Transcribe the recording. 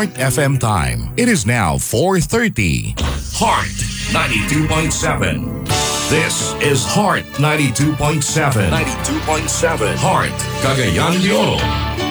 Heart FM time. It is now 4:30. Heart 92.7. This is Heart 92.7. 92.7. Heart, Cagayan de Oro.